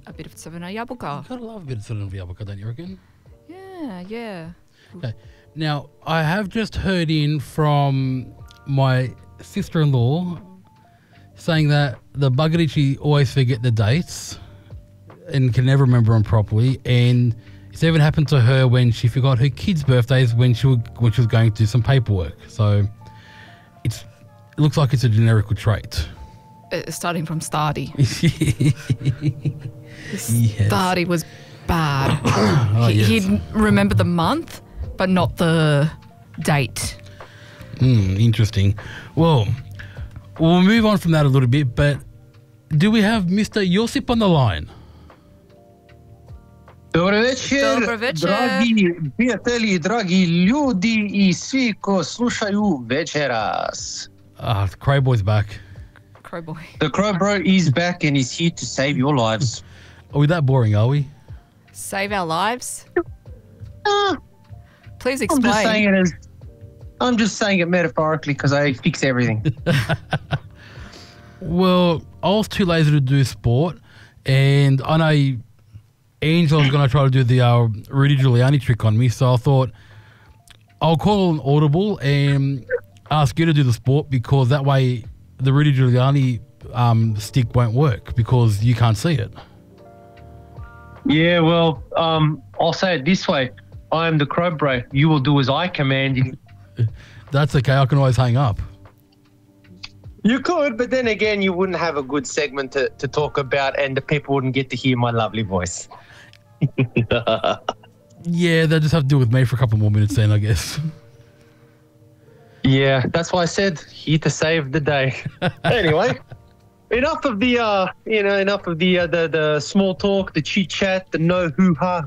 a bit of Crvena jabuka. Gotta love a bit of Crvena jabuka, don't you reckon? Yeah. Okay. Now, I have just heard in from my sister-in-law saying that the Bagarici always forget the dates and can never remember them properly. And it's even happened to her when she forgot her kids' birthdays when she was going to do some paperwork. So it looks like it's a generical trait. Starting from Stardy. Yes. Stardy was bad. Yes. He'd remember the month, but not the date. Interesting. Well, we'll move on from that a little bit, but do we have Mr. Josip on the line? Dobar večer, Dobar večer. dragi prijatelji, dragi ljudi I svi ko slušaju večeras. The Crow Boy's back. Crowboy. The Crow Bro is back and is here to save your lives. Are we that boring, are we? Save our lives? Uh, Please I'm explain. just saying it metaphorically because I fix everything. Well, I was too lazy to do sport, and I know Angela was going to try to do the Rudy Giuliani trick on me, so I thought I'll call an audible and ask you to do the sport because that way the Rudy Giuliani stick won't work because you can't see it. Yeah, well, I'll say it this way. I am the Crow Bro. You will do as I command you. That's okay. I can always hang up. You could, but then again, you wouldn't have a good segment to talk about and the people wouldn't get to hear my lovely voice. Yeah, they'll just have to deal with me for a couple more minutes then, I guess. Yeah, that's why I said here to save the day. Anyway, enough of the the small talk, the chit chat, the no hoo ha,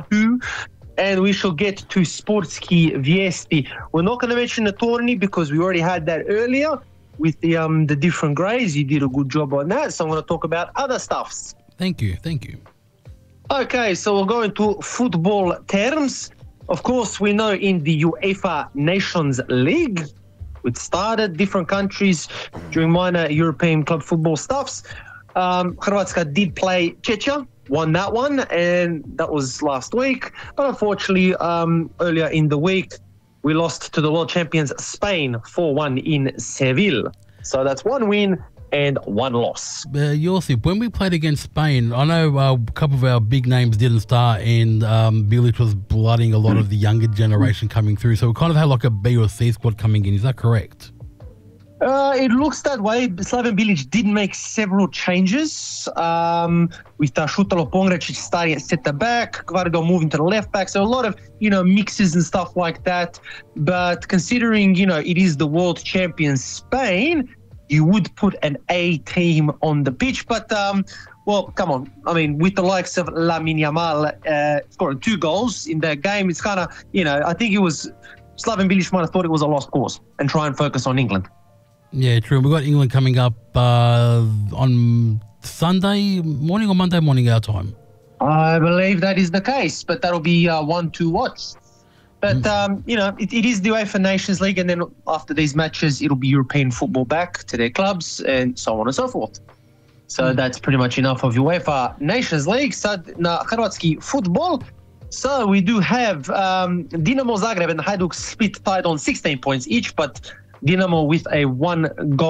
and we shall get to sportski vijesti. We're not going to mention the tourney because we already had that earlier with the different grades. You did a good job on that, so I'm going to talk about other stuffs. Thank you. Okay, so we'll go into football terms. Of course, we know in the UEFA Nations League, which started different countries during minor European club football stuffs. Hrvatska did play Czechia, won that one, and that was last week. But unfortunately, earlier in the week, we lost to the world champions Spain 4-1 in Seville. So that's one win and one loss. Josip, when we played against Spain, I know a couple of our big names didn't start and Bilic was blooding a lot of the younger generation coming through. So we kind of had like a B or C squad coming in. Is that correct? It looks that way. Slaven Bilic did make several changes with Šutalo Pongracic starting at centre back, Gvardo moving to the left back. So a lot of, mixes and stuff like that. But considering, it is the world champion Spain, you would put an A team on the pitch. But, well, come on. I mean, with the likes of Lamine Yamal scoring 2 goals in that game, it's kind of, I think it was Slaven Bilic might have thought it was a lost cause and try and focus on England. Yeah, true. We've got England coming up on Sunday morning or Monday morning our time. I believe that is the case, but that'll be one to watch. But, it is the UEFA Nations League, and then after these matches, it'll be European football back to their clubs and so on and so forth. So that's pretty much enough of UEFA Nations League. Sad na Hrvatski football. So we do have Dinamo Zagreb and Hajduk Split tied on 16 points each, but Dinamo with a one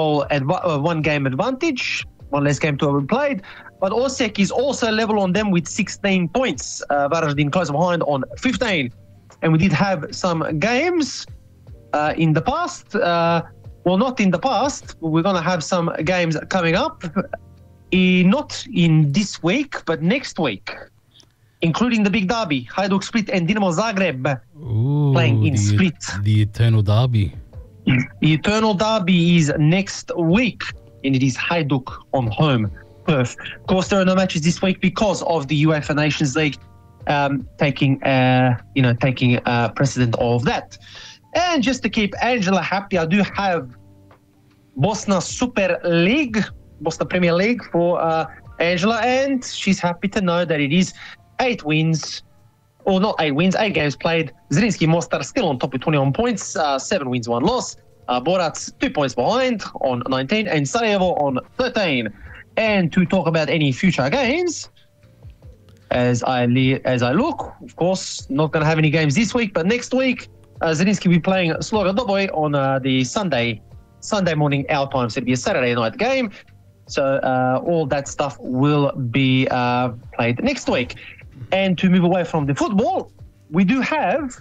game advantage, one less game to have played. But Osijek is also level on them with 16 points. Varaždin close behind on 15. And we did have some games in the past. Well, not in the past. We're going to have some games coming up. Not in this week, but next week, including the big derby, Hajduk Split and Dinamo Zagreb playing in Split. The eternal derby. The eternal derby is next week, and it is Hajduk on home turf. Of course, there are no matches this week because of the UEFA Nations League taking precedent of that. And just to keep Angela happy, I do have Bosna Super League, Bosna Premier League for Angela, and she's happy to know that it is 8 wins. Or not 8 wins, 8 games played. Zrinski Mostar still on top with 21 points, 7 wins, 1 loss. Borac 2 points behind on 19, and Sarajevo on 13. And to talk about any future games, as I look. Of course, not going to have any games this week, but next week, Zrinski will be playing Sloga Doboj on the Sunday morning our time. So it'll be a Saturday night game. So all that stuff will be played next week. And to move away from the football, we do have,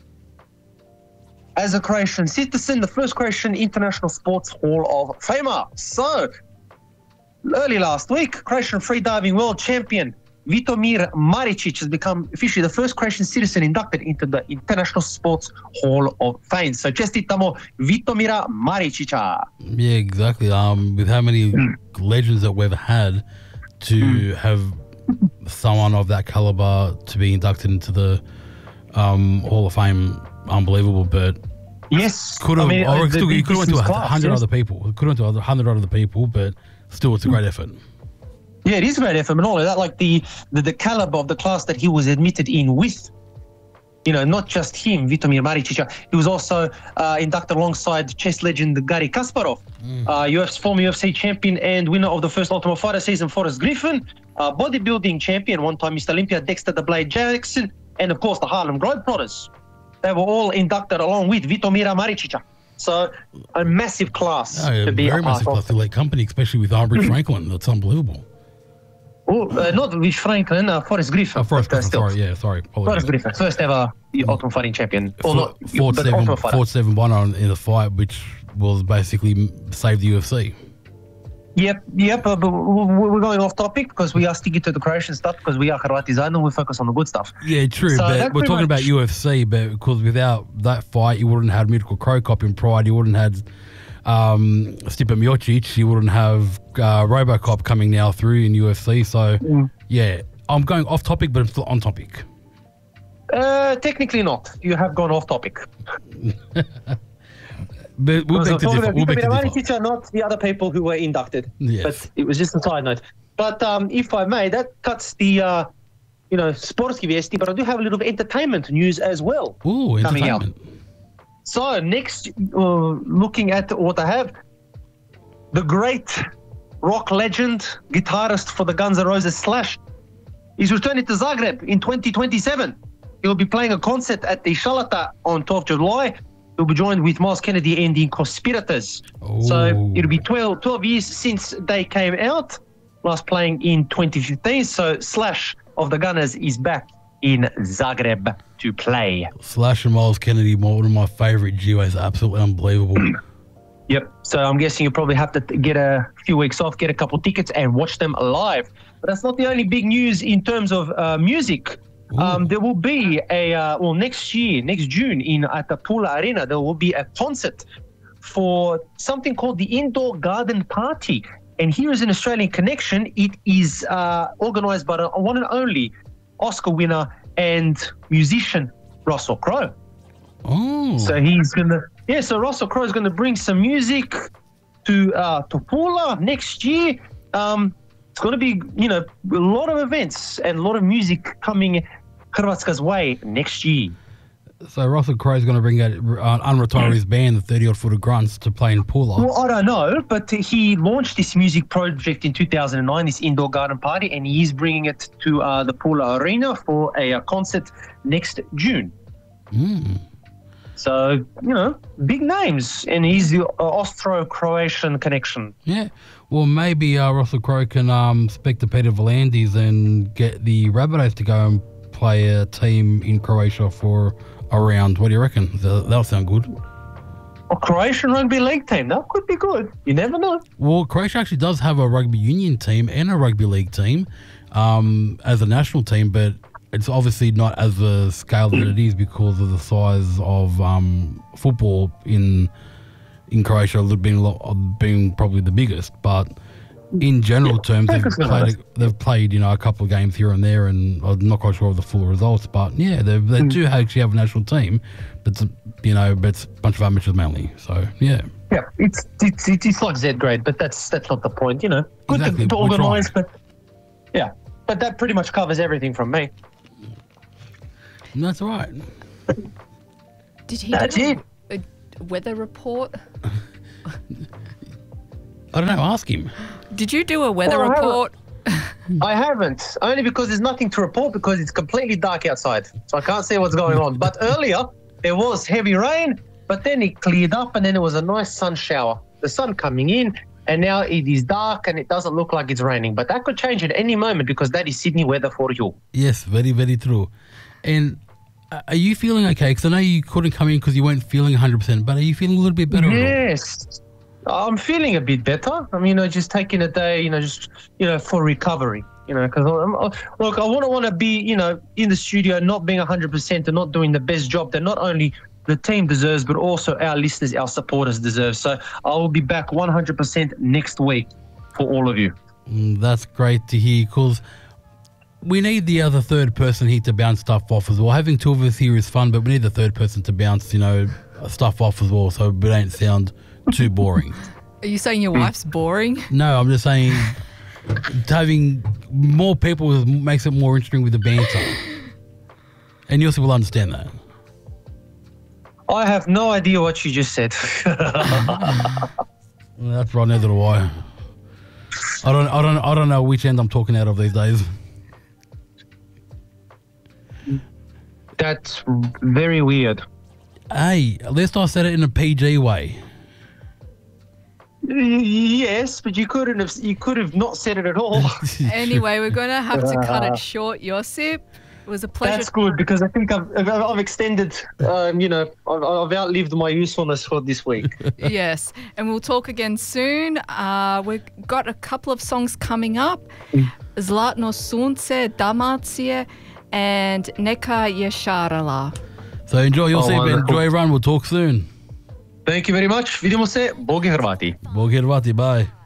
as a Croatian citizen, the first Croatian International Sports Hall of Famer. So early last week, Croatian freediving world champion Vitomir Maricic has become officially the first Croatian citizen inducted into the International Sports Hall of Fame. So čestitamo Vitomira Maricića. Yeah, exactly. With how many legends that we've had to have someone of that caliber to be inducted into the Hall of Fame, unbelievable. But yes, you could have went to 100 yes. other people. Could have went to 100 other people, but still, it's a great effort. Yeah, it is a great effort, and all of that, like the caliber of the class that he was admitted in with. Not just him, Vitomir Maricic. He was also inducted alongside chess legend Garry Kasparov, former UFC champion and winner of the first Ultimate Fighter season, Forrest Griffin, bodybuilding champion, one-time Mr. Olympia, Dexter the Blade Jackson, and of course the Harlem Globetrotters. They were all inducted along with Vitomir Maricic. So a massive class to be very a part massive class, elite company, especially with Rich Franklin. That's unbelievable. Oh, not with Franklin, Forrest Griffin. Forrest Griffin, sorry. Forrest Griffin, first ever Ultimate Fighting champion. Fought 7-1 in the fight, which was basically saved the UFC. Yep, but we're going off topic because we are sticking to the Croatian stuff because we are Hrvati zajedno, we focus on the good stuff. Yeah, true, So but we're talking about UFC, but because without that fight, you wouldn't have Mirko Krokop in Pride, you wouldn't have Stipe Miocic, you wouldn't have Robocop coming now through in UFC. So, yeah, I'm going off topic, but I'm still on topic. Technically not. You have gone off topic. But we'll beg to differ. Not the other people who were inducted. Yes. But it was just a side note. But if I may, that cuts the sportski vijesti, but I do have a little entertainment news as well. Ooh, coming out. entertainment. So next, looking at what I have, the great rock legend, guitarist for the Guns N' Roses Slash, is returning to Zagreb in 2027. He'll be playing a concert at the Šalata on 12th July. He'll be joined with Miles Kennedy and the Conspirators. Ooh. So it'll be 12 years since they came out, last playing in 2015. So Slash of the Gunners is back in Zagreb to play. Slash and Miles Kennedy, one of my favourite duos, absolutely unbelievable. Yep. So I'm guessing you probably have to get a few weeks off, get a couple tickets and watch them live. But that's not the only big news in terms of music. There will be next June at the Pula Arena, there will be a concert for something called the Indoor Garden Party. And here is an Australian connection. It is organised by the one and only Oscar winner and musician Russell Crowe. Oh. So so Russell Crowe is going to bring some music to Pula next year. It's going to be, a lot of events and a lot of music coming Hrvatska's way next year. So Russell Crowe is going to bring out Unretiree's band, the 30-odd Foot of Grunts, to play in Pula. Well, I don't know, but he launched this music project in 2009, this Indoor Garden Party, and he is bringing it to the Pula Arena for a concert next June. So, big names, and he's the Austro-Croatian connection. Yeah. Well, maybe Russell Crowe can speak to Peter Volandis and get the Rabbitohs to go and play a team in Croatia for a round. What do you reckon? That'll sound good. A Croatian rugby league team, that could be good. You never know. Well, Croatia actually does have a rugby union team and a rugby league team as a national team, but it's obviously not as a scale that it is because of the size of football in Croatia being probably the biggest. But in general terms, they've played a couple of games here and there, and I'm not quite sure of the full results. But yeah, they do actually have a national team, but it's a bunch of amateurs mainly. So yeah. Yeah, it's like Z grade, but that's not the point. Good exactly. to organise, but yeah, but that pretty much covers everything from me. That's all right. Did he That's do a weather report? I don't know. Ask him. Did you do a weather report? I haven't, only because there's nothing to report because it's completely dark outside. So I can't see what's going on. But earlier, there was heavy rain, but then it cleared up and then it was a nice sun shower. The sun coming in, and now it is dark and it doesn't look like it's raining. But that could change at any moment because that is Sydney weather for you. Yes, very, very true. And are you feeling okay? Because I know you couldn't come in because you weren't feeling 100%, but are you feeling a little bit better? Yes. I'm feeling a bit better. I mean, just taking a day, for recovery, because look, I wouldn't want to be, in the studio, not being 100% and not doing the best job that not only the team deserves, but also our listeners, our supporters deserve. So I will be back 100% next week for all of you. That's great to hear, because we need the other third person here to bounce stuff off as well. Having two of us here is fun, but we need the third person to bounce, stuff off as well, so it don't sound too boring. Are you saying your wife's boring? No, I'm just saying having more people makes it more interesting with the banter. And you also will understand that. I have no idea what you just said. That's right, neither do I. I don't know which end I'm talking out of these days. That's very weird. Hey, at least I said it in a PG way. Yes, but you could have not said it at all. Anyway, we're going to have to cut it short, Josip. It was a pleasure. That's good because I think I've extended, I've outlived my usefulness for this week. Yes, and we'll talk again soon. We've got a couple of songs coming up. Zlatno sunce, Dalmacije, and Neka je šarala. So enjoy your sleep and enjoy everyone. We'll talk soon. Thank you very much. Vidimo se. Bogi Hrvati. Bogi Hrvati. Bye.